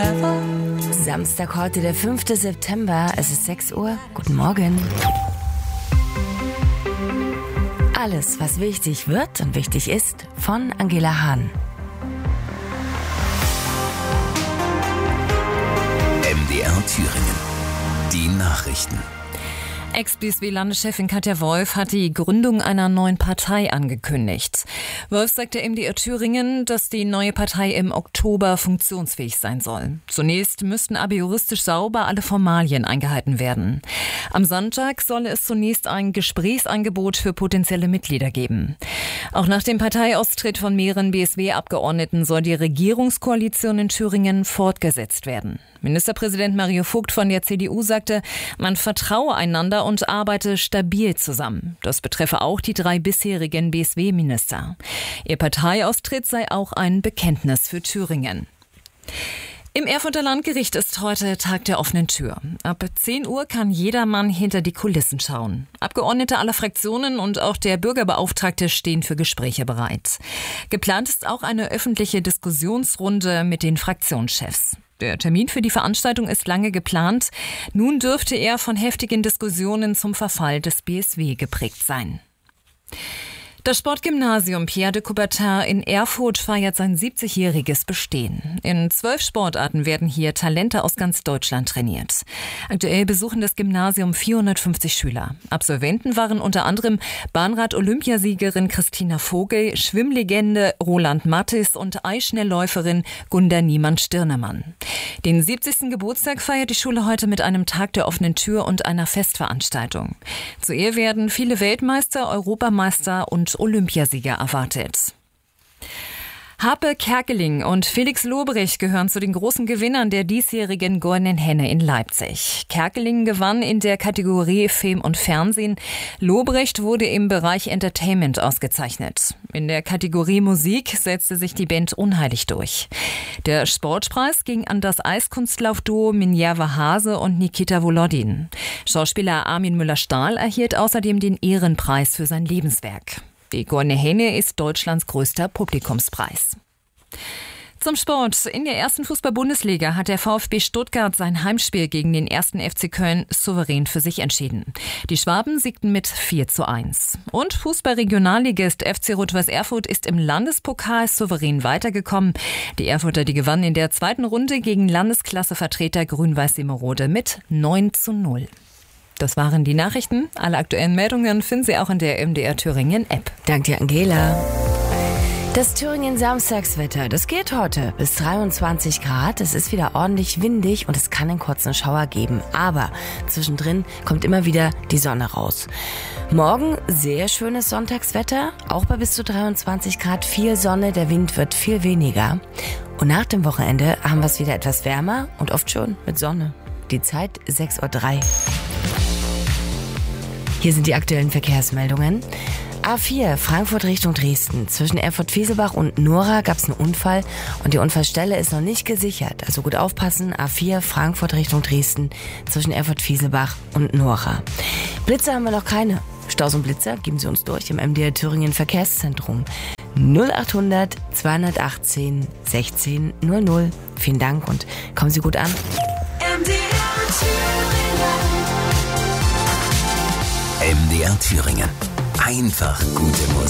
Samstag heute, der 5. September. Es ist 6 Uhr. Guten Morgen. Alles, was wichtig wird und wichtig ist, von Angela Hahn. MDR Thüringen. Die Nachrichten. Ex-BSW-Landeschefin Katja Wolf hat die Gründung einer neuen Partei angekündigt. Wolf sagt der MDR Thüringen, dass die neue Partei im Oktober funktionsfähig sein soll. Zunächst müssten aber juristisch sauber alle Formalien eingehalten werden. Am Sonntag solle es zunächst ein Gesprächsangebot für potenzielle Mitglieder geben. Auch nach dem Parteiaustritt von mehreren BSW-Abgeordneten soll die Regierungskoalition in Thüringen fortgesetzt werden. Ministerpräsident Mario Vogt von der CDU sagte, man vertraue einander und arbeite stabil zusammen. Das betreffe auch die 3 bisherigen BSW-Minister. Ihr Parteiaustritt sei auch ein Bekenntnis für Thüringen. Im Erfurter Landgericht ist heute Tag der offenen Tür. Ab 10 Uhr kann jedermann hinter die Kulissen schauen. Abgeordnete aller Fraktionen und auch der Bürgerbeauftragte stehen für Gespräche bereit. Geplant ist auch eine öffentliche Diskussionsrunde mit den Fraktionschefs. Der Termin für die Veranstaltung ist lange geplant. Nun dürfte er von heftigen Diskussionen zum Verfall des BSW geprägt sein. Das Sportgymnasium Pierre de Coubertin in Erfurt feiert sein 70-jähriges Bestehen. In 12 Sportarten werden hier Talente aus ganz Deutschland trainiert. Aktuell besuchen das Gymnasium 450 Schüler. Absolventen waren unter anderem Bahnrad-Olympiasiegerin Christina Vogel, Schwimmlegende Roland Matthes und Eisschnellläuferin Gunda Niemann-Stirnemann. Den 70. Geburtstag feiert die Schule heute mit einem Tag der offenen Tür und einer Festveranstaltung. Zu ihr werden viele Weltmeister, Europameister und Olympiasieger erwartet. Harpe Kerkeling und Felix Lobrecht gehören zu den großen Gewinnern der diesjährigen Goldenen Henne in Leipzig. Kerkeling gewann in der Kategorie Film und Fernsehen. Lobrecht wurde im Bereich Entertainment ausgezeichnet. In der Kategorie Musik setzte sich die Band unheilig durch. Der Sportpreis ging an das Eiskunstlaufduo Minerva Hase und Nikita Volodin. Schauspieler Armin Müller-Stahl erhielt außerdem den Ehrenpreis für sein Lebenswerk. Die Goldene Henne ist Deutschlands größter Publikumspreis. Zum Sport. In der ersten Fußball-Bundesliga hat der VfB Stuttgart sein Heimspiel gegen den 1. FC Köln souverän für sich entschieden. Die Schwaben siegten mit 4:1. Und Fußball-Regionalligist FC Rot-Weiß Erfurt ist im Landespokal souverän weitergekommen. Die Erfurter, die gewannen in der zweiten Runde gegen Landesklassevertreter Grün-Weiß Semerode mit 9:0. Das waren die Nachrichten. Alle aktuellen Meldungen finden Sie auch in der MDR Thüringen App. Dank dir, Angela. Das Thüringen Samstagswetter, das geht heute bis 23 Grad. Es ist wieder ordentlich windig und es kann einen kurzen Schauer geben. Aber zwischendrin kommt immer wieder die Sonne raus. Morgen sehr schönes Sonntagswetter, auch bei bis zu 23 Grad, viel Sonne, der Wind wird viel weniger. Und nach dem Wochenende haben wir es wieder etwas wärmer und oft schon mit Sonne. Die Zeit 6:03 Uhr. Hier sind die aktuellen Verkehrsmeldungen. A4 Frankfurt Richtung Dresden. Zwischen Erfurt-Fieselbach und Nora gab es einen Unfall und die Unfallstelle ist noch nicht gesichert. Also gut aufpassen. A4 Frankfurt Richtung Dresden zwischen Erfurt-Fieselbach und Nora. Blitzer haben wir noch keine. Staus und Blitzer geben Sie uns durch im MDR Thüringen Verkehrszentrum. 0800 218 16 00. Vielen Dank und kommen Sie gut an. MDR Thüringen. Einfach gute Musik.